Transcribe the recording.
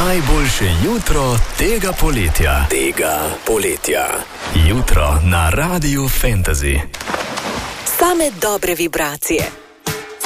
Najboljše jutro tega poletja. Jutro na Radiu Fantasy. Same dobre vibracije.